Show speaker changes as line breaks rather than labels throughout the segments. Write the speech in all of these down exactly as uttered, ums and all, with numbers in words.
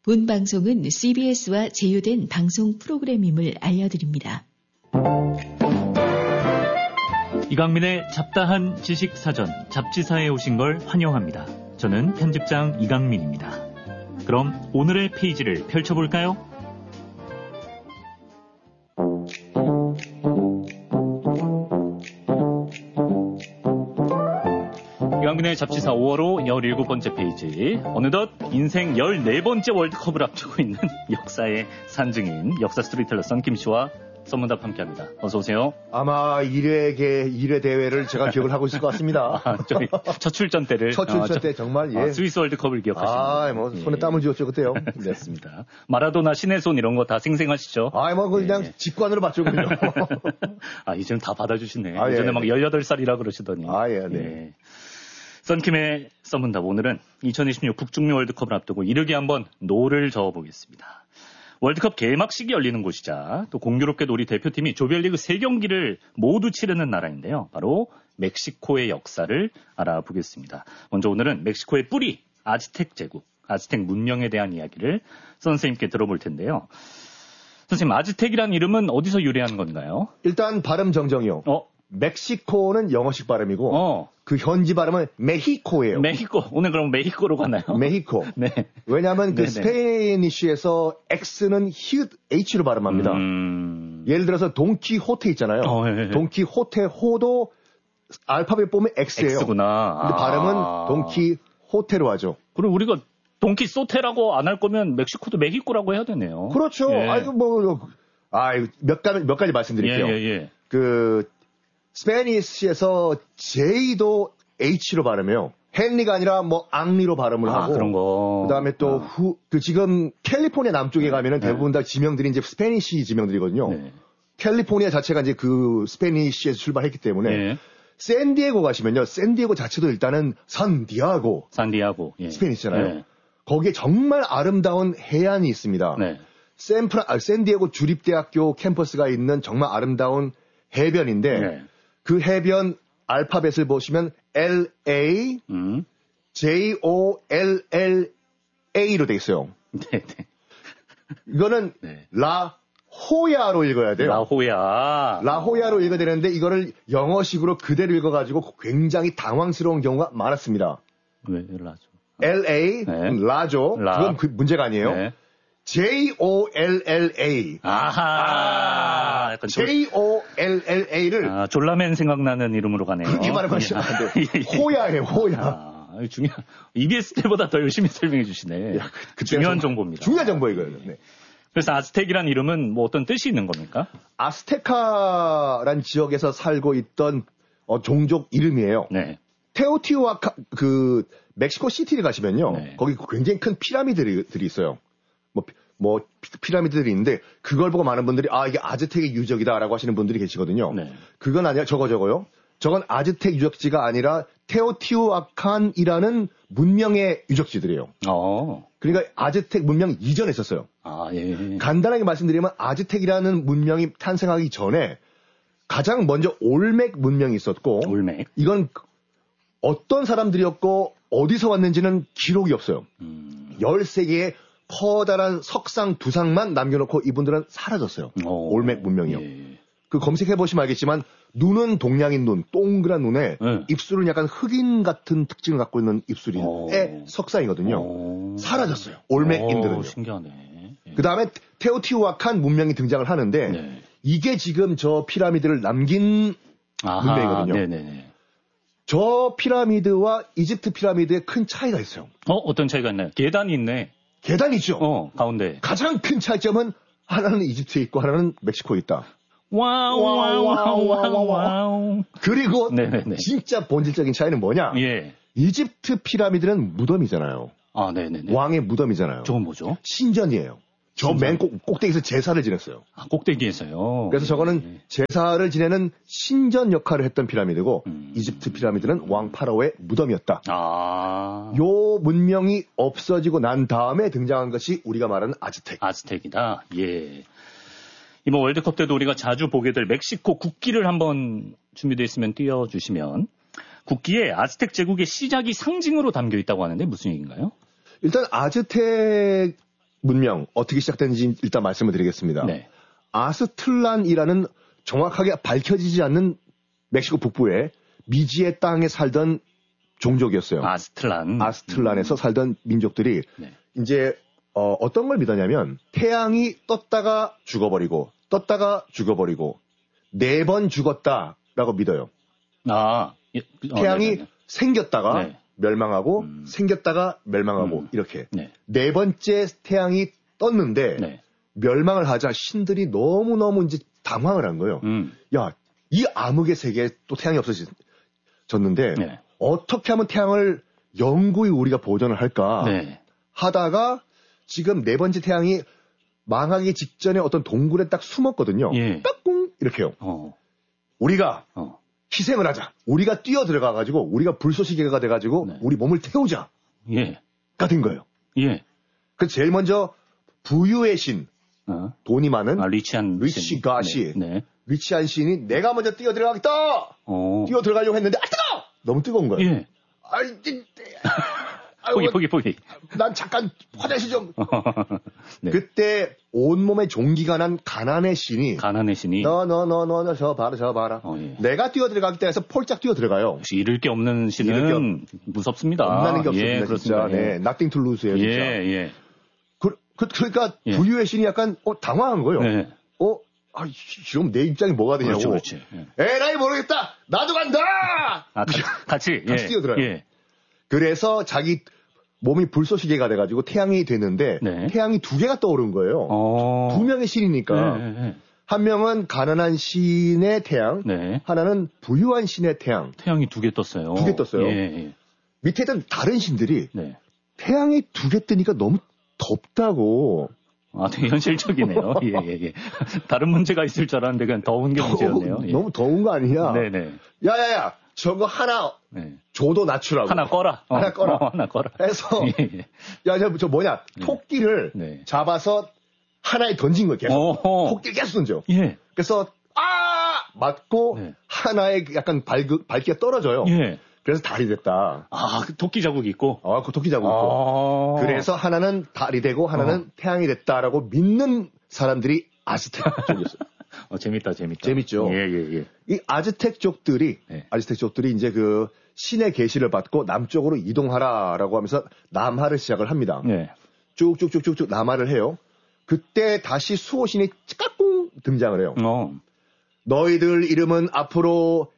본 방송은 씨비에스와 제휴된 방송 프로그램임을 알려드립니다.
이강민의 잡다한 지식사전 잡지사에 오신 걸 환영합니다. 저는 편집장 이강민입니다. 그럼 오늘의 페이지를 펼쳐볼까요? 이강민의 잡지사 오월호 열일곱 번째 페이지. 어느덧 인생 열네 번째 월드컵을 앞두고 있는 역사의 산증인 역사 스토리텔러 썬킴 씨와 선문답 함께합니다. 어서 오세요.
아마 일 회계 일 회 대회를 제가 기억을 하고 있을 것 같습니다.
아, 저희 첫 출전 때를.
첫 출전 아, 때 정말 예.
아, 스위스 월드컵을 기억하시는.
아, 뭐 손에 예. 땀을 쥐었죠 그때요.
그렇습니다. 마라도나 신의 손 이런 거 다 생생하시죠?
아, 뭐 그냥 예. 직관으로 봤죠 그냥.
아, 이제는 다 받아주시네.
아,
예전에
예.
막 열여덟 살이라 그러시더니.
아, 예, 네.
예. 썬킴의 써문답 오늘은 이천이십육 북중미 월드컵을 앞두고 이르게 한번 노를 저어보겠습니다. 월드컵 개막식이 열리는 곳이자 또 공교롭게도 우리 대표팀이 조별리그 세 경기를 모두 치르는 나라인데요. 바로 멕시코의 역사를 알아보겠습니다. 먼저 오늘은 멕시코의 뿌리 아즈텍 제국, 아즈텍 문명에 대한 이야기를 선생님께 들어볼 텐데요. 선생님, 아즈텍이란 이름은 어디서 유래한 건가요?
일단 발음 정정이요.
어?
멕시코는 영어식 발음이고
어.
그 현지 발음은 메히코예요.
메히코. 오늘 그럼 메히코로 가나요?
메히코.
네.
왜냐하면 그
네네.
스페니쉬에서 X는 히읗 H로 발음합니다.
음...
예를 들어서 돈키호테 있잖아요.
어, 예, 예.
돈키호테 호도 알파벳 보면 X예요.
X구나.
근데 발음은
아...
돈키호테로 하죠.
그럼 우리가 돈키소테라고 안 할 거면 멕시코도 메히코라고 해야 되네요.
그렇죠.
예.
아이고 뭐 아, 몇 가지 몇 가지 말씀드릴게요.
예, 예, 예.
그 스페니쉬에서 J도 H로 발음해요. 헨리가 아니라 뭐 앙리로 발음을
아,
하고.
그런 거.
그다음에 또 후 그 지금 캘리포니아 남쪽에 가면은
네.
대부분 다 지명들이 이제 스페니쉬 지명들이거든요.
네.
캘리포니아 자체가 이제 그 스페니쉬에서 출발했기 때문에
예.
샌디에고 가시면요. 샌디에고 자체도 일단은 산디아고
산디아고. 예.
스페니쉬잖아요.
예.
거기에 정말 아름다운 해안이 있습니다.
네.
샌프라 아, 샌디에고 주립대학교 캠퍼스가 있는 정말 아름다운 해변인데
네.
그 해변 알파벳을 보시면 엘 에이
음.
제이 오 엘 엘 에이로 돼 있어요.
네, 네.
이거는
네.
라호야로 읽어야 돼요.
라호야.
라호야로 읽어야 되는데 이거를 영어식으로 그대로 읽어가지고 굉장히 당황스러운 경우가 많았습니다.
왜 라죠?
엘 에이
네.
라죠.
라.
그건 그 문제가 아니에요.
네.
제이 오 엘 엘 에이.
아하. 약간 졸-
제이 오 엘 엘 에이를
아, 졸라맨 생각나는 이름으로 가네요.
그렇게 말하시면 안 돼요.
예, 예.
호야예요, 호야.
아, 중요한, 이비에스 때보다 더 열심히 설명해 주시네.
야, 그- 그때가
중요한
정-
정보입니다.
중요한 정보 이거예요. 네.
그래서 아즈텍이란 이름은 뭐 어떤 뜻이 있는 겁니까?
아스테카란 지역에서 살고 있던 어, 종족 이름이에요.
네.
테오티후아칸 그 멕시코 시티를 가시면요.
네.
거기 굉장히 큰 피라미드들이 있어요. 뭐, 피- 뭐 피- 피라미드들이 있는데 그걸 보고 많은 분들이 아 이게 아즈텍의 유적이다라고 하시는 분들이 계시거든요.
네.
그건 아니라 저거 저거요. 저건 아즈텍 유적지가 아니라 테오티후아칸이라는 문명의 유적지들이에요.
어.
그러니까 아즈텍 문명 이전에 있었어요.
아, 예.
간단하게 말씀드리면 아즈텍이라는 문명이 탄생하기 전에 가장 먼저 올맥 문명이 있었고
올맥.
이건 어떤 사람들이었고 어디서 왔는지는 기록이 없어요.
음.
열세 개의 커다란 석상 두상만 남겨놓고 이분들은 사라졌어요.
오.
올맥 문명이요.
예.
그 검색해보시면 알겠지만 눈은 동양인 눈, 동그란 눈에
네.
입술은 약간 흑인 같은 특징을 갖고 있는 입술의
오.
석상이거든요.
오.
사라졌어요. 올맥인들은요.
오, 신기하네. 예.
그 다음에 테오티후아칸 문명이 등장을 하는데
네.
이게 지금 저 피라미드를 남긴
아하,
문명이거든요.
네네네.
저 피라미드와 이집트 피라미드에 큰 차이가 있어요.
어, 어떤 차이가 있나요? 계단이 있네.
계단이죠.
어, 가운데.
가장 큰 차이점은 하나는 이집트에 있고 하나는 멕시코에 있다.
와우, 와우, 와우, 와우, 와우.
그리고
네네네.
진짜 본질적인 차이는 뭐냐?
예.
이집트 피라미드는 무덤이잖아요.
아, 네네네.
왕의 무덤이잖아요.
저건 뭐죠?
신전이에요. 저 맨 꼭대기에서 제사를 지냈어요.
아, 꼭대기에서요.
그래서 저거는
예.
제사를 지내는 신전 역할을 했던 피라미드고
음.
이집트 피라미드는 왕 파라오의 무덤이었다.
아.
요 문명이 없어지고 난 다음에 등장한 것이 우리가 말하는 아즈텍.
아즈텍이다. 예. 이번 월드컵 때도 우리가 자주 보게 될 멕시코 국기를 한번 준비되어 있으면 띄워주시면 국기에 아즈텍 제국의 시작이 상징으로 담겨 있다고 하는데 무슨 얘기인가요?
일단 아즈텍 문명 어떻게 시작됐는지 일단 말씀을 드리겠습니다.
네.
아스틀란이라는 정확하게 밝혀지지 않는 멕시코 북부의 미지의 땅에 살던 종족이었어요.
아스틀란.
아스틀란에서 음. 살던 민족들이
네.
이제 어, 어떤 걸 믿었냐면 태양이 떴다가 죽어버리고 떴다가 죽어버리고 네 번 죽었다라고 믿어요.
아, 예. 어,
태양이
네네네.
생겼다가
네.
멸망하고
음.
생겼다가 멸망하고
음.
이렇게
네.
네 번째 태양이 떴는데
네.
멸망을 하자 신들이 너무너무 이제 당황을 한 거예요.
음.
야, 이 암흑의 세계에 또 태양이 없어졌는데
네.
어떻게 하면 태양을 영구히 우리가 보존을 할까
네.
하다가 지금 네 번째 태양이 망하기 직전에 어떤 동굴에 딱 숨었거든요.
예.
까꿍 이렇게요.
어.
우리가
어.
희생을 하자. 우리가 뛰어 들어가가지고 우리가 불쏘시개가 돼가지고
네.
우리 몸을 태우자가
예.
된 거예요.
예.
그 제일 먼저 부유의 신,
어.
돈이 많은
아, 리치한
리치
신.
가시.
네. 네.
리치한 신이 내가 먼저 뛰어 들어가겠다.
어.
뛰어 들어가려고 했는데 아 뜨거! 너무 뜨거운 거예요.
예.
아이, 이,
포기, 포기, 포기.
난 잠깐 화장실 좀.
네.
그때 온몸에 종기가 난 가난의 신이
가난의 신이.
너, 너, 너, 너, 너, 저 봐라, 저 봐라.
어, 예.
내가 뛰어 들어가겠다 해서 폴짝 뛰어 들어가요.
혹시 잃을 게 없는 신은
잃을 게
무섭습니다.
겁나는 게 없습니다,
예,
진짜.
그렇습니다.
네, nothing to lose예요, 진짜.
예, 예.
그, 그, 그러니까
예.
부유의 신이 약간 어, 당황한 거예요.
네.
어, 아, 지금 내 입장이 뭐가 되냐고.
그렇지, 그렇지. 예.
에라이 모르겠다. 나도 간다.
아, 같이, 같이,
같이
예.
뛰어들어요.
예.
그래서 자기 몸이 불쏘시개가 돼가지고 태양이 됐는데
네.
태양이 두 개가 떠오른 거예요.
어.
두 명의 신이니까
네, 네,
한 명은 가난한 신의 태양,
네.
하나는 부유한 신의 태양.
태양이 두 개 떴어요.
두 개 떴어요.
예, 예.
밑에 있던 다른 신들이
네.
태양이 두 개 뜨니까 너무 덥다고.
아, 되게 현실적이네요. 예, 예, 예. 다른 문제가 있을 줄 알았는데 그냥 더운 게 문제였네요. 예.
너무 더운 거 아니냐?
네네.
야야야, 저거 하나
네.
줘도 낮추라고.
하나 꺼라. 어,
하나 꺼라.
어, 하나 꺼라.
해서
예, 예.
야, 저, 저 뭐냐? 토끼를
네.
잡아서 하나에 던진 거예요. 계속.
어허.
토끼를 계속 던져.
예.
그래서 아 맞고
네.
하나에 약간 발, 밝기가 떨어져요.
예.
그래서 달이 됐다.
아, 그 토끼 자국이 있고.
아, 그 토끼 자국 있고.
아.
그래서 하나는 달이 되고 하나는 태양이 됐다라고 믿는 사람들이 아즈텍 쪽이었어요.
어, 재밌다, 재밌다.
재밌죠.
예, 예, 예.
이 아즈텍족들이
네.
아즈텍족들이 이제 그 신의 계시를 받고 남쪽으로 이동하라라고 하면서 남하를 시작을 합니다.
네.
쭉쭉쭉쭉쭉 남하를 해요. 그때 다시 수호신이 까꿍 등장을 해요.
어.
너희들 이름은 앞으로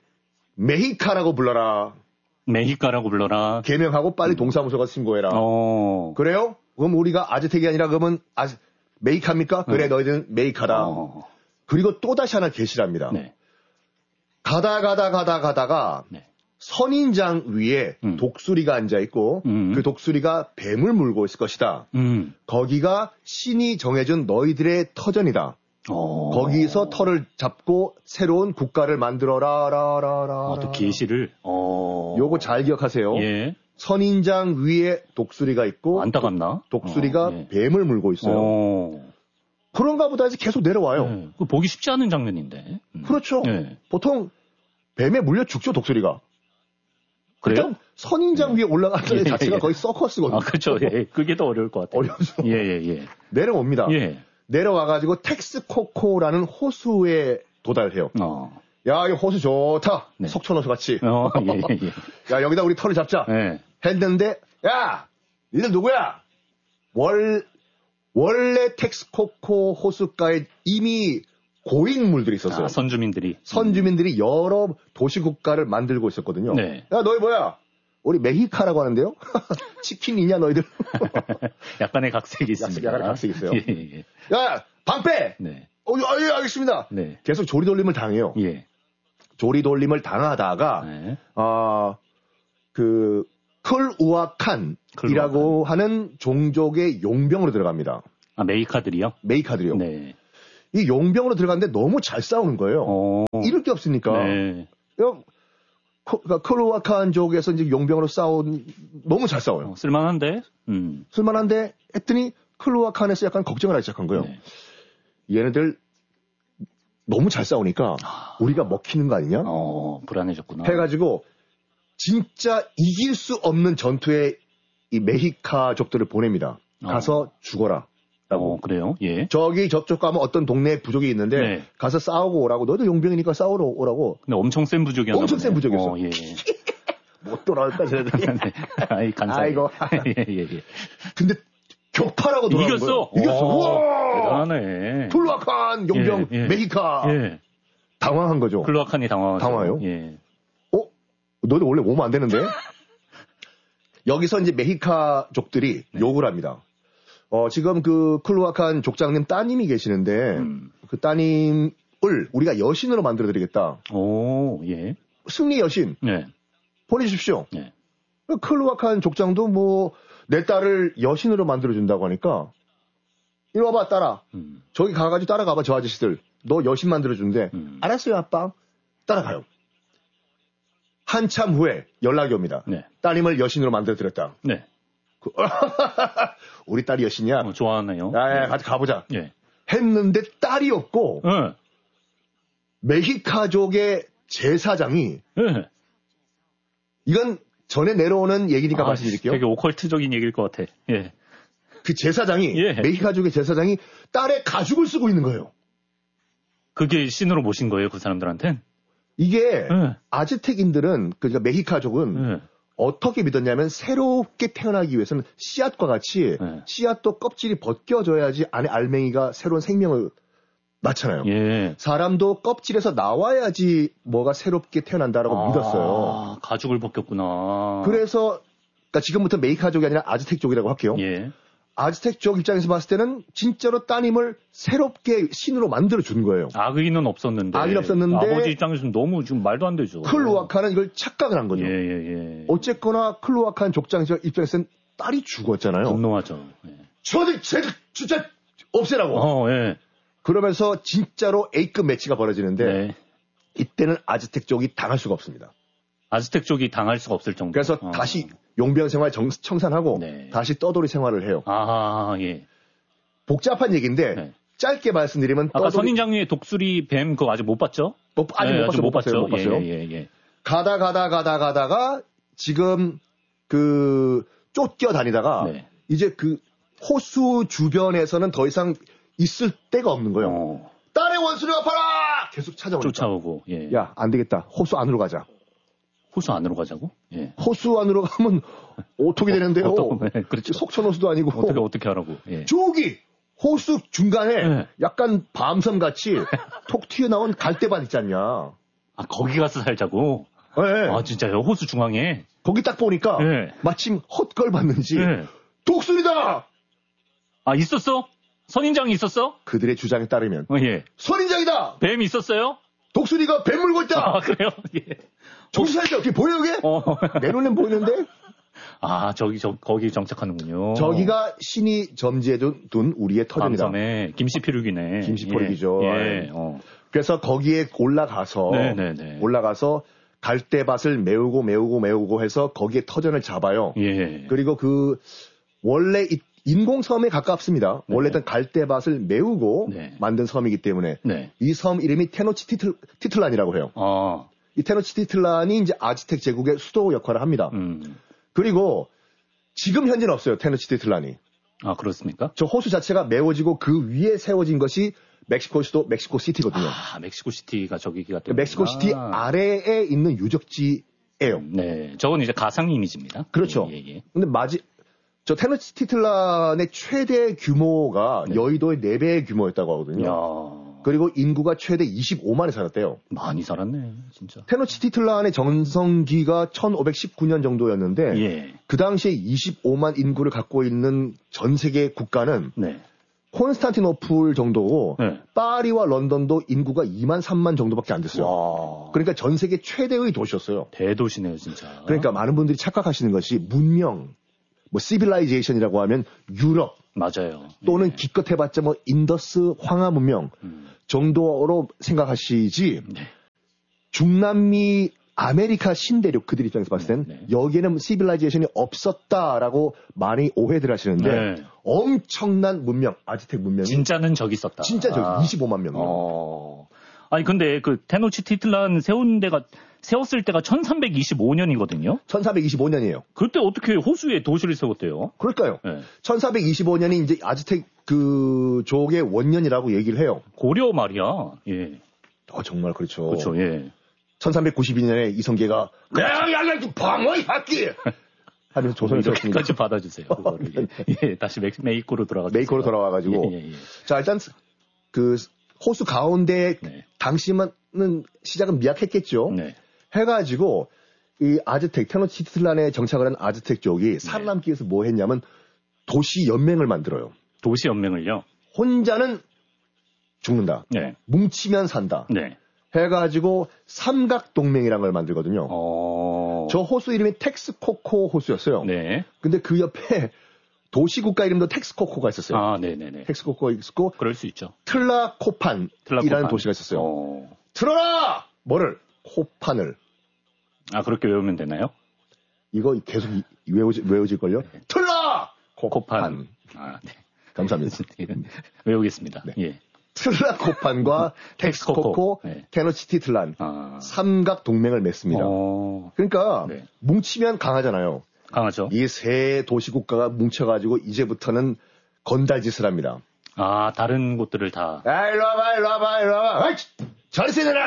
메히카라고 불러라.
메히카라고 불러라.
개명하고 빨리 동사무소 가서 신고해라.
어.
그래요? 그럼 우리가 아즈텍이 아니라 그러면 아즈, 메이카입니까? 그래,
네.
너희들은 메이카다.
어.
그리고 또 다시 하나 계시를 합니다.
네.
가다 가다 가다 가다가
네.
선인장 위에
음.
독수리가 앉아있고
음.
그 독수리가 뱀을 물고 있을 것이다.
음.
거기가 신이 정해준 너희들의 터전이다.
어.
거기서 터를 잡고 새로운 국가를 만들어라. 라라라.
어, 또 계시를. 어.
요거 잘 기억하세요.
예.
선인장 위에 독수리가 있고
안타깝나?
독수리가
어, 예.
뱀을 물고 있어요.
어.
그런가 보다 해서 계속 내려와요.
네. 그 보기 쉽지 않은 장면인데. 음.
그렇죠.
네.
보통 뱀에 물려 죽죠, 독수리가.
그래요?
일단 선인장 위에 올라가는
예,
자체가
예.
거의 서커스거든요.
아, 그렇죠. 예. 그게 더 어려울 것 같아요.
어려워서.
예, 예, 예.
내려옵니다.
예.
내려와가지고 텍스코코라는 호수에 도달을 해요.
어.
야, 이 호수 좋다.
네.
석촌호수 같이.
어, 예, 예, 예.
야, 여기다 우리 털을 잡자.
예.
했는데, 야, 니들 누구야? 월, 원래 텍스코코 호숫가에 이미 고인물들이 있었어요.
아, 선주민들이.
선주민들이 여러 도시국가를 만들고 있었거든요.
네.
야, 너희 뭐야? 우리 메히카라고 하는데요? 치킨이냐, 너희들?
약간의 각색이 있습니다.
약간의 각색이 있어요.
예, 예.
야, 방패!
네.
어, 아, 예, 알겠습니다.
네.
계속 조리돌림을 당해요.
예.
조리돌림을 당하다가,
네.
아, 그, 클우아칸이라고
클우아칸.
하는 종족의 용병으로 들어갑니다.
아, 메이카들이요?
메이카들이요.
네.
이 용병으로 들어갔는데 너무 잘 싸우는 거예요.
어.
잃을 게 없으니까.
네.
그냥 코- 그러니까 클루아칸족에서 이제 용병으로 싸운 너무 잘 싸워요.
어, 쓸만한데? 음.
쓸만한데 했더니 클루아칸에서 약간 걱정을 하기 시작한 거예요.
네.
얘네들 너무 잘 싸우니까 우리가 먹히는 거 아니냐?
어, 불안해졌구나.
해가지고 진짜 이길 수 없는 전투에 이 메히카족들을 보냅니다.
어.
가서 죽어라.
어, 그래요? 예.
저기 저쪽 가면 어떤 동네에 부족이 있는데
네.
가서 싸우고 오라고. 너도 용병이니까 싸우러 오라고.
근데 엄청 센 부족이었나
엄청 센
보네.
부족이었어.
어, 예.
못 돌아올까 쟤네들이.
네. 아이 간사.
아이고.
예, 예, 예.
근데 격파라고 돌아온
이겼어.
거예요. 이겼어.
오,
우와.
대단하네.
툴루아칸 용병
예, 예.
메히카.
예.
당황한 거죠.
클로아칸이 당황하죠.
당황해요?
예.
어? 너도 원래 오면 안 되는데? 여기서 이제 메히카족들이
네.
욕을 합니다. 어, 지금 그 클루아칸 족장님 따님이 계시는데
음.
그 따님을 우리가 여신으로 만들어드리겠다.
오, 예.
승리 여신
네.
보내주십시오.
네.
클루아칸 족장도 뭐 내 딸을 여신으로 만들어준다고 하니까 이리 와봐 따라.
음.
저기 가가지고 따라가봐 저 아저씨들. 너 여신 만들어준대.
음.
알았어요 아빠. 따라가요. 한참 후에 연락이 옵니다.
네.
따님을 여신으로 만들어드렸다.
네.
그, 우리 딸이 여신이야.
어, 좋아하네요.
아, 같이 가보자.
예.
했는데 딸이 없고
예.
메히카족의 제사장이
예.
이건 전에 내려오는 얘기니까
아,
말씀드릴게요.
되게 오컬트적인 얘기일 것 같아. 예.
그 제사장이
예.
메히카족의 제사장이 딸의 가죽을 쓰고 있는 거예요.
그게 신으로 모신 거예요, 그 사람들한텐?
이게
예.
아즈텍인들은 그러니까 메히카족은
예.
어떻게 믿었냐면 새롭게 태어나기 위해서는 씨앗과 같이
네.
씨앗도 껍질이 벗겨져야지 안에 알맹이가 새로운 생명을 낳잖아요.
예.
사람도 껍질에서 나와야지 뭐가 새롭게 태어난다라고
아,
믿었어요.
가죽을 벗겼구나.
그래서 그러니까 지금부터 메히카족이 아니라 아즈텍족이라고 할게요.
예.
아즈텍족 입장에서 봤을 때는 진짜로 따님을 새롭게 신으로 만들어 준 거예요.
악의는 없었는데.
악의는 없었는데
아버지 입장에서는 너무 지금 말도 안 되죠.
클루아칸은 이걸 착각을 한 거죠.
예, 예, 예.
어쨌거나 클루아칸 족장 입장에서는 딸이 죽었잖아요.
분노하죠. 예.
저들 쟤들 진짜 없애라고.
어, 예.
그러면서 진짜로 A급 매치가 벌어지는데
네.
이때는 아즈텍 쪽이 당할 수가 없습니다.
아즈텍 쪽이 당할 수가 없을 정도.
그래서
어.
다시 용병 생활 정, 청산하고
네.
다시 떠돌이 생활을 해요.
아, 예.
복잡한 얘기인데
네.
짧게 말씀드리면
아까
떠돌이
선인장님의 독수리 뱀 그거 아직 못 봤죠?
뭐, 아직
네,
못 봤어요. 못 봤어요. 못
예,
봤어요.
예, 예, 예.
가다 가다 가다 가다가 지금 그 쫓겨 다니다가
네.
이제 그 호수 주변에서는 더 이상 있을 데가 없는 거예요.
어,
딸의 원수를 갚아라! 계속 찾아오니까.
쫓아오고, 예.
야, 안 되겠다. 호수 안으로 가자.
호수 안으로 가자고? 예.
호수 안으로 가면 어떻게 되는데요?
어떤, 네, 그렇죠.
속천호수도 아니고.
어떻게, 어떻게 하라고? 예.
저기 호수 중간에
네.
약간 밤섬 같이 톡 튀어나온 갈대밭 있지 않냐.
아, 거기 가서 살자고?
네.
아, 진짜요? 호수 중앙에?
거기 딱 보니까
네.
마침 헛걸 봤는지
예.
독수리다!
아, 있었어? 선인장이 있었어?
그들의 주장에 따르면
어, 예.
선인장이다!
뱀이 있었어요?
독수리가 뱀 물고 있다!
아, 그래요? 예.
정신 차리자! 어떻게 보여 이게?
어.
내 눈엔 보이는데?
아, 저기, 저, 거기 정착하는군요.
저기가 신이 점지해둔 둔 우리의 터전이다.
밤섬에 김씨피륙이네.
김씨포륙이죠.
예. 예. 어.
그래서 거기에 올라가서
네네네.
올라가서 갈대밭을 메우고 메우고 메우고 해서 거기에 터전을 잡아요.
예.
그리고 그 원래 이- 인공섬에 가깝습니다.
네.
원래 일단 갈대밭을 메우고
네.
만든 섬이기 때문에
네.
이 섬 이름이 테노치티틀란이라고 해요.
아,
이 테노치티틀란이 이제 아즈텍 제국의 수도 역할을 합니다.
음.
그리고 지금 현재는 없어요. 테노치티틀란이.
아, 그렇습니까?
저 호수 자체가 메워지고 그 위에 세워진 것이 멕시코 수도 멕시코 시티거든요.
아, 멕시코 시티가 저기가 또.
멕시코 시티 아래에 있는 유적지예요.
네. 저건 이제 가상 이미지입니다.
그렇죠.
예, 예.
근데 마지 저 테노치티틀란의 최대 규모가
네.
여의도의 네 배의 규모였다고 하거든요.
야
그리고 인구가 최대 이십오만이 살았대요.
많이 살았네, 진짜.
테노치티틀란의 전성기가 천오백십구 년 정도였는데
예.
그 당시에 이십오만 인구를 갖고 있는 전 세계 국가는
네.
콘스탄티노플 정도고
네.
파리와 런던도 인구가 이만 삼만 정도밖에 안 됐어요.
와.
그러니까 전 세계 최대의 도시였어요.
대도시네요, 진짜.
그러니까 많은 분들이 착각하시는 것이 문명, 뭐 시빌라이제이션이라고 하면 유럽
맞아요.
또는
예.
기껏 해봤자 뭐 인더스 황하 문명
음.
정도로 생각하시지
네.
중남미 아메리카 신대륙 그들 입장에서 봤을 땐
네, 네.
여기에는 시빌라이제이션이 없었다라고 많이 오해들 하시는데
네.
엄청난 문명, 아즈텍 문명이
진짜는 저기 있었다.
진짜 저기
아.
이십오만 명.
어. 아니, 근데 그 테노치티틀란 세운 데가, 세웠을 때가 천삼백이십오 년이거든요?
천사백이십오 년이에요.
그때 어떻게 호수에 도시를 세웠대요?
그럴까요?
네.
천사백이십오 년이 이제 아즈텍 그족의 원년이라고 얘기를 해요.
고려 말이야. 예.
어, 정말 그렇죠.
그렇죠. 예.
천삼백구십이 년에 이성계가 야야야 방어이 할기 하면서 조선을 세웠습니다.
이렇게까지 받아주세요. 그거를. 예, 다시 메, 메이코로 돌아가.
메이코로 돌아와가지고.
예, 예, 예.
자 일단 그 호수 가운데
네.
당시만은 시작은 미약했겠죠.
네.
해가지고 이 아즈텍 테노치티틀란에 정착을 한 아즈텍 쪽이 살아남기 위해서 뭐 했냐면 도시 연맹을 만들어요.
도시 연맹을요?
혼자는 죽는다.
네.
뭉치면 산다.
네.
해가지고 삼각동맹이라는 걸 만들거든요.
어...
저 호수 이름이 텍스코코 호수였어요.
네.
근데 그 옆에 도시국가 이름도 텍스코코가 있었어요.
아, 네네네.
텍스코코가 있었고,
그럴 수 있죠.
틀라코판이라는
틀라코판.
도시가 있었어요.
어...
틀어라! 뭐를? 코판을.
아, 그렇게 외우면 되나요?
이거 계속 외우지, 외워질걸요?
네.
틀라!
코판. 아, 네.
감사합니다.
외우겠습니다.
네.
예.
틀라코판과 텍스코코,
네.
테노치티틀란
아...
삼각 동맹을 맺습니다.
어...
그러니까
네.
뭉치면 강하잖아요.
강하죠.
이 세 도시국가가 뭉쳐가지고 이제부터는 건달짓을 합니다.
아, 다른 곳들을 다.
아, 일로 와봐, 일로 와봐, 일로 와봐. 아이, 잘했어, 내라.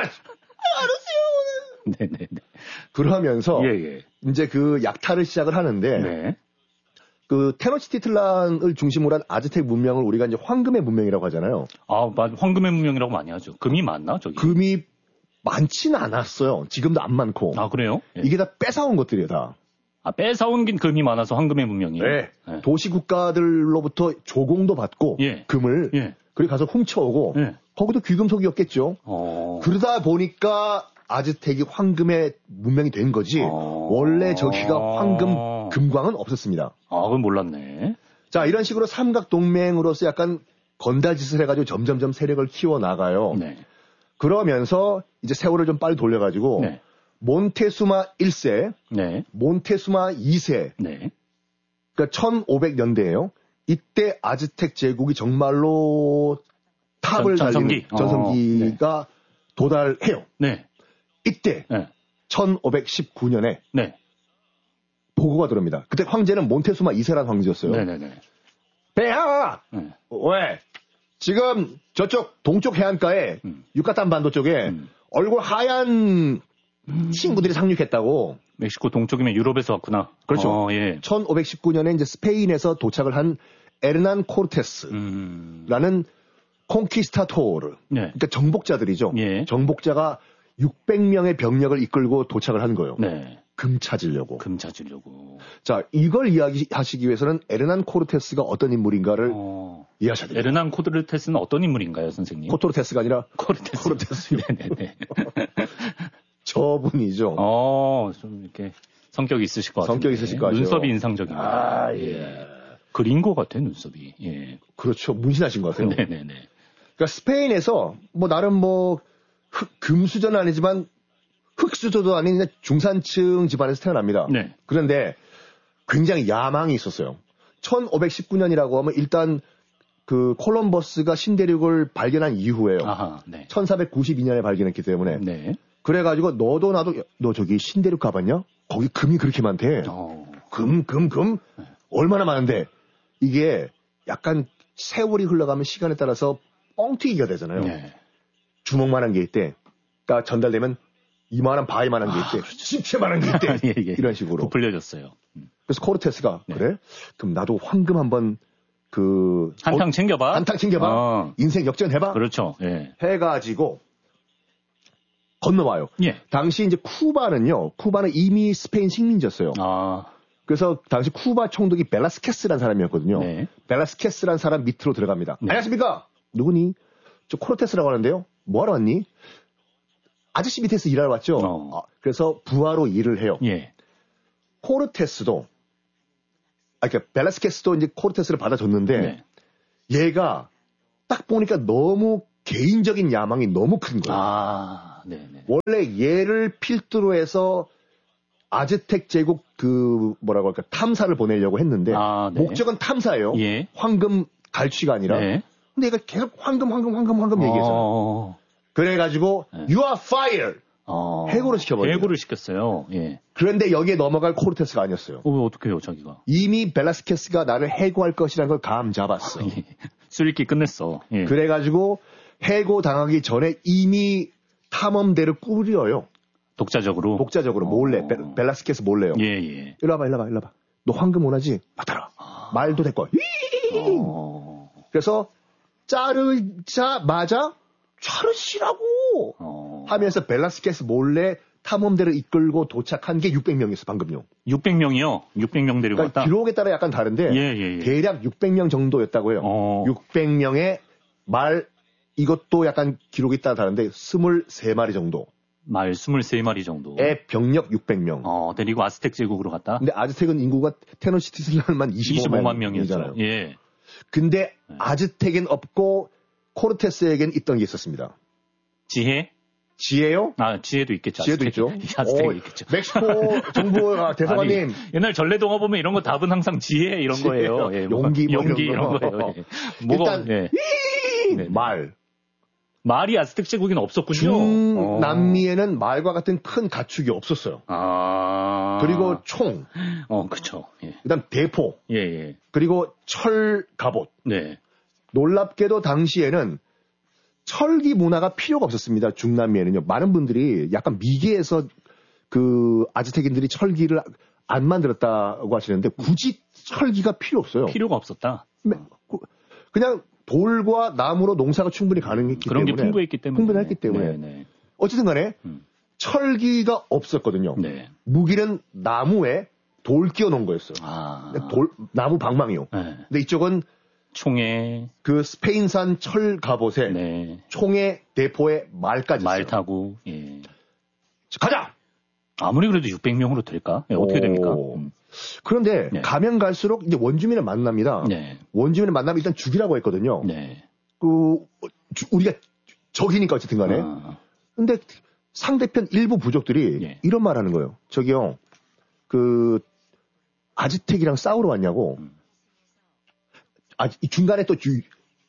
알았어요.
네네네.
그러면서
예, 예.
이제 그 약탈을 시작을 하는데
네.
그 테노치티틀란을 중심으로 한 아즈텍 문명을 우리가 이제 황금의 문명이라고 하잖아요.
아, 맞, 황금의 문명이라고 많이 하죠. 금이 많나, 저기?
금이 많지는 않았어요. 지금도 안 많고.
아, 그래요? 예.
이게 다 뺏어온 것들이에요, 다.
아, 뺏어온 긴 금이 많아서 황금의 문명이에요?
네.
네.
도시 국가들로부터 조공도 받고
예.
금을
예.
그리고 가서 훔쳐오고
예.
거기도 귀금속이었겠죠.
어.
그러다 보니까 아즈텍이 황금의 문명이 된 거지.
어.
원래 저기가 황금 금광은 없었습니다.
아, 그건 몰랐네.
자, 이런 식으로 삼각 동맹으로서 약간 건달짓을 해가지고 점점점 세력을 키워 나가요.
네.
그러면서 이제 세월을 좀 빨리 돌려가지고
네.
몬테수마 일 세,
네.
몬테수마 이 세,
네.
그러니까 천오백 년대예요. 이때 아즈텍 제국이 정말로 탑을
전- 전성기.
달리는 전성기가
어,
도달해요.
네.
이때
네.
천오백십구 년에
네.
보고가 들어옵니다. 그때 황제는 몬테수마 이 세라는 황제였어요.
네네네.
배하!
네.
왜? 지금 저쪽 동쪽 해안가에
음.
유카탄 반도 쪽에
음.
얼굴 하얀 친구들이 상륙했다고.
멕시코 동쪽이면 유럽에서 왔구나.
그렇죠.
어, 예.
천오백십구 년에 이제 스페인에서 도착을 한 에르난 코르테스라는
음.
콩키스타토르.
네.
그러니까 정복자들이죠.
예.
정복자가 육백 명의 병력을 이끌고 도착을 한 거예요.
네.
금 찾으려고.
금 찾으려고.
자, 이걸 이야기하시기 위해서는 에르난 코르테스가 어떤 인물인가를
어.
이해하셔야 돼요.
에르난 코르테스는 어떤 인물인가요, 선생님?
코토르테스가 아니라
코르테스.
코르테스요.
네네네.
저분이죠.
어, 좀 이렇게 성격이 있으실 것 같아요.
성격 있으실 것 같아요.
눈썹이 인상적입니다.
아, 예.
그린 것 같아요, 눈썹이. 예.
그렇죠. 문신하신 것 같아요.
네네네.
그러니까 스페인에서 뭐 나름 뭐 흑, 금수저는 아니지만 흑수저도 아닌 그냥 중산층 집안에서 태어납니다.
네.
그런데 굉장히 야망이 있었어요. 천오백십구 년이라고 하면 일단 그 콜럼버스가 신대륙을 발견한 이후에요.
아하, 네.
천사백구십이 년에 발견했기 때문에.
네.
그래가지고 너도 나도 너 저기 신대륙 가봤냐? 거기 금이 그렇게 많대.
어.
금, 금, 금? 얼마나 많은데? 이게 약간 세월이 흘러가면 시간에 따라서 뻥튀기가 되잖아요.
네.
주먹만한 게 있대. 그러니까 전달되면 이만한 바위만한 게 있대. 십체만한 게 있대.
예, 예.
이런 식으로.
부풀려졌어요. 음.
그래서 코르테스가
네.
그래? 그럼 나도 황금 한번 그
한탕
어,
챙겨봐.
한탕 챙겨봐.
어.
인생 역전해봐.
그렇죠. 예.
해가지고 건너와요.
예.
당시 이제 쿠바는요. 쿠바는 이미 스페인 식민지였어요.
아.
그래서 당시 쿠바 총독이 벨라스케스라는 사람이었거든요.
네.
벨라스케스라는 사람 밑으로 들어갑니다.
네.
안녕하십니까? 누구니? 저 코르테스라고 하는데요. 뭐하러 왔니? 아저씨 밑에서 일하러 왔죠.
어.
아, 그래서 부하로 일을 해요.
예.
코르테스도 아, 그러니까 벨라스케스도 이제 코르테스를 받아줬는데
네.
얘가 딱 보니까 너무 개인적인 야망이 너무 큰 거예요.
아, 네네.
원래 얘를 필두로 해서 아즈텍 제국 그 뭐라고 할까 탐사를 보내려고 했는데
아, 네.
목적은 탐사예요.
예.
황금 갈취가 아니라.
네.
근데 얘가 계속 황금 황금 황금 황금 얘기했어요.
어.
그래가지고
네.
You are fired.
어.
해고를 시켜버려요.
해고를 시켰어요. 예.
그런데 여기에 넘어갈 코르테스가 아니었어요.
어, 왜 어떻게 해요, 자기가?
이미 벨라스케스가 나를 해고할 것이라는 걸 감 잡았어.
예. 수익기 끝냈어. 예.
그래가지고 해고 당하기 전에 이미 탐험대를 꾸려요.
독자적으로.
독자적으로 몰래
어.
벨, 벨라스케스 몰래요.
예, 예.
일로 와봐, 일로 와봐, 일로 와봐. 너 황금 원하지? 받아라.
아.
말도 됐고.
어.
그래서 자르자마자 자르시라고
어.
하면서 벨라스케스 몰래 탐험대를 이끌고 도착한 게 육백 명이었어, 방금요.
육백 명이요? 육백 명 데리고
그러니까
갔다?
기록에 따라 약간 다른데
예, 예, 예.
대략 육백 명 정도였다고 해요.
어.
육백 명의 말 이것도 약간 기록이 따라 다른데 이십삼 마리 정도.
말 이십삼 마리 정도.
의 병력 육백 명.
어, 데리고 아스텍 제국으로 갔다?
근데 아즈텍은 인구가 테노시티슬란만
이십오만 명이잖아요. 예.
근데 아즈텍엔 없고 코르테스에겐 있던 게 있었습니다.
지혜?
지혜요?
아, 지혜도 있겠죠.
지혜도 있죠.
아스텍이
오,
있겠죠.
멕시코 정부 대사관님.
아니, 옛날 전래동화 보면 이런 거 답은 항상 지혜 이런
지혜,
거예요. 예,
용기, 뭐
용기
이런
이런
거.
거예요. 예. 뭐가,
일단
예. 네,
말.
말이 아스텍 제국에는 없었군요.
중남미에는 말과 같은 큰 가축이 없었어요.
아.
그리고 총,
어, 그쵸. 예.
그다음 대포,
예, 예.
그리고 철 갑옷.
네.
놀랍게도 당시에는 철기 문화가 필요가 없었습니다. 중남미에는요. 많은 분들이 약간 미개해서 그 아즈텍인들이 철기를 안 만들었다고 하시는데 굳이 철기가 필요 없어요.
필요가 없었다.
그냥 돌과 나무로 농사가 충분히 가능했기
그런
때문에
게 풍부했기 때문에.
풍부했기 때문에
네, 네.
어쨌든 간에
음.
철기가 없었거든요.
네.
무기는 나무에 돌 끼워 놓은 거였어요.
아.
돌, 나무 방망이요.
네.
근데 이쪽은
총에.
그 스페인산 철 갑옷에
네.
총에 대포에 말까지
말
있어요.
타고. 예.
가자!
아무리 그래도 육백 명으로 될까? 예, 어떻게
오.
됩니까? 음.
그런데
네.
가면 갈수록 이제 원주민을 만납니다.
네.
원주민을 만나면 일단 죽이라고 했거든요.
네.
그 주- 우리가 적이니까 어쨌든 간에.
아.
근데 상대편 일부 부족들이
예.
이런 말 하는 거예요. 저기요. 그 아즈텍이랑 싸우러 왔냐고.
음.
아, 이 중간에 또 유,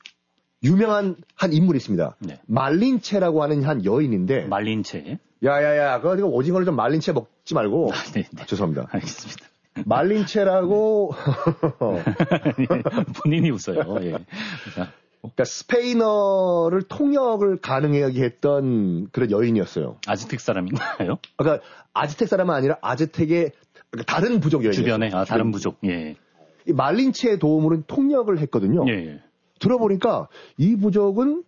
유명한 한 인물이 있습니다.
네.
말린체라고 하는 한 여인인데
말린 채.
야야야, 그거 이거 오징어를 좀 말린 채 먹지 말고.
아, 네, 네.
아, 죄송합니다.
알겠습니다.
말린 채라고
본인이 웃어요. 예. 자,
그러니까 스페인어를 통역을 가능하게 했던 그런 여인이었어요.
아즈텍 사람인가요?
그러니까 아즈텍 사람은 아니라 아즈텍의 다른 부족 여인이었어요.
주변에 아 다른 부족. 예.
이 말린체의 도움으로 통역을 했거든요.
예. 예.
들어보니까 이 부족은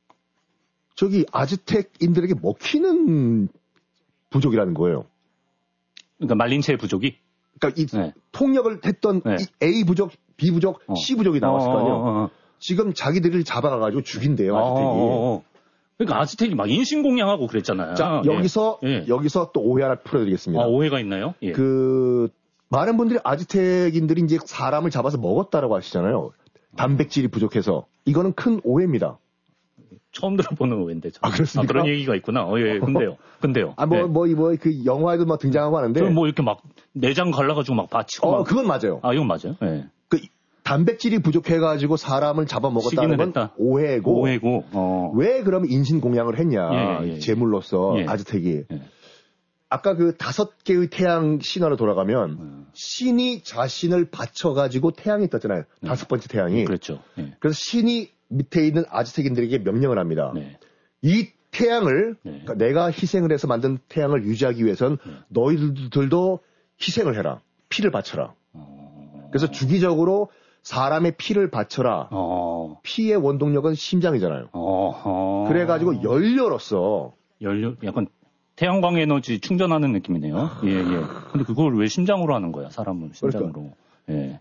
저기 아즈텍인들에게 먹히는 부족이라는 거예요.
그러니까 말린 채 부족이.
그러니까 이
네.
통역을 했던
네.
이 A 부족, B 부족,
어.
C 부족이 나왔을 거 아니에요.
어, 어, 어.
지금 자기들을 잡아가가지고 죽인대요, 아즈텍이.
어, 어, 어. 그러니까 아즈텍이 막 인신공양하고 그랬잖아요.
자,
예.
여기서,
예.
여기서 또 오해 하나 풀어드리겠습니다.
아, 오해가 있나요? 예.
그, 많은 분들이 아즈텍인들이 이제 사람을 잡아서 먹었다라고 하시잖아요. 단백질이 부족해서. 이거는 큰 오해입니다.
처음 들어보는 오해인데.
아, 그렇습니까?
그런 얘기가 있구나. 어, 예, 근데요. 근데요.
아, 뭐,
예.
뭐, 뭐, 그 영화에도 막 등장하고 하는데.
그럼 뭐 이렇게 막 내장 갈라가지고 막 바치고.
어,
막.
그건 맞아요.
아, 이건 맞아요. 예.
그, 단백질이 부족해가지고 사람을 잡아먹었다는
시기는
건
했다.
오해고.
오해고. 어.
왜 그럼 인신공양을 했냐.
예, 예, 예.
제물로서
예.
아즈텍이.
예.
아까 그 다섯 개의 태양 신화로 돌아가면
음.
신이 자신을 바쳐가지고 태양이 떴잖아요.
네.
다섯 번째 태양이.
그렇죠. 예.
그래서 신이 밑에 있는 아즈텍인들에게 명령을 합니다.
네.
이 태양을
네.
그러니까 내가 희생을 해서 만든 태양을 유지하기 위해선
네.
너희들도 희생을 해라. 피를 바쳐라.
어.
그래서 주기적으로 사람의 피를 바쳐라.
어.
피의 원동력은 심장이잖아요.
어.
그래가지고 연료로서
연료, 약간 태양광 에너지 충전하는 느낌이네요. 예, 예. 근데 그걸 왜 심장으로 하는 거야, 사람은 심장으로. 예.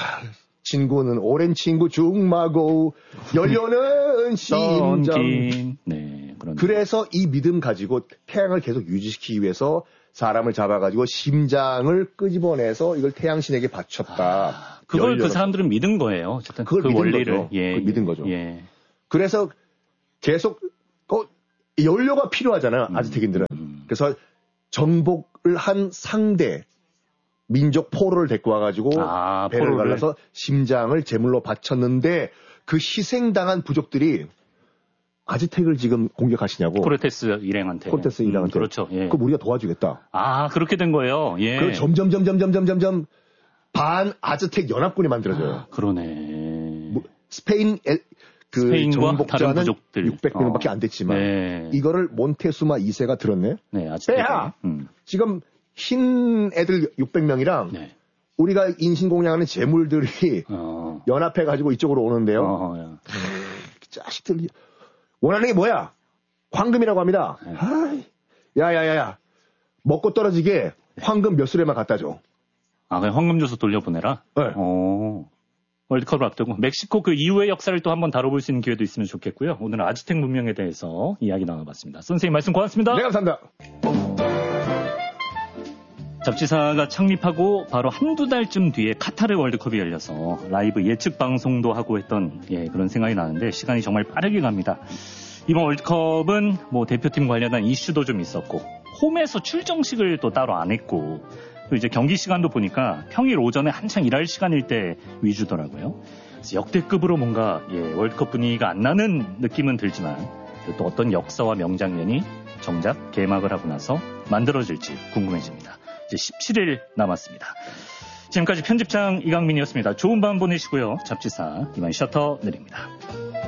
친구는 오랜 친구 중마고 연료는 심장.
썬킨. 네, 그런.
그래서 이 믿음 가지고 태양을 계속 유지시키기 위해서 사람을 잡아가지고 심장을 끄집어내서 이걸 태양신에게 바쳤다.
아, 그걸
연료로.
그 사람들은 믿은 거예요. 어쨌든
그걸
그
믿은
원리를.
거죠.
예,
그걸
예,
믿은 거죠.
예.
그래서 계속 어, 연료가 필요하잖아요.
음,
아즈텍인들은.
음.
그래서 정복을 한 상대 민족 포로를 데리고 와가지고
아,
배를
포로를.
갈라서 심장을 제물로 바쳤는데 그 희생당한 부족들이 아즈텍을 지금 공격하시냐고.
코르테스 일행한테.
코르테스 일행한테.
음, 그렇죠. 예.
그럼 우리가 도와주겠다.
아, 그렇게 된 거예요. 예.
그럼 점점 점점 점점 점점 점 반 아즈텍 연합군이 만들어져요.
아, 그러네.
뭐, 스페인 엘, 그
스페인과 다른
정복자는
부족들.
육백 명밖에
어.
안 됐지만
네.
이거를 몬테수마 이 세가 들었네.
네, 아직
빼야.
음.
지금 흰 애들 육백 명이랑
네.
우리가 인신공양하는 재물들이
어.
연합해가지고 이쪽으로 오는데요.
어, 야.
자식들 원하는 게 뭐야? 황금이라고 합니다.
네.
아이, 야야야야 먹고 떨어지게 황금 몇 수레만 갖다 줘.
아, 그냥 황금 줘서 돌려보내라?
네.
어. 월드컵을 앞두고 멕시코 그 이후의 역사를 또 한번 다뤄볼 수 있는 기회도 있으면 좋겠고요. 오늘은 아즈텍 문명에 대해서 이야기 나눠봤습니다. 선생님 말씀 고맙습니다.
네, 감사합니다.
잡지사가 창립하고 바로 한두 달쯤 뒤에 카타르 월드컵이 열려서 라이브 예측 방송도 하고 했던 예, 그런 생각이 나는데 시간이 정말 빠르게 갑니다. 이번 월드컵은 뭐 대표팀 관련한 이슈도 좀 있었고 홈에서 출정식을 또 따로 안 했고 또 이제 경기 시간도 보니까 평일 오전에 한창 일할 시간일 때 위주더라고요. 그래서 역대급으로 뭔가 예, 월드컵 분위기가 안 나는 느낌은 들지만 또 어떤 역사와 명장면이 정작 개막을 하고 나서 만들어질지 궁금해집니다. 이제 십칠 일 남았습니다. 지금까지 편집장 이강민이었습니다. 좋은 밤 보내시고요. 잡지사 이만 셔터 내립니다.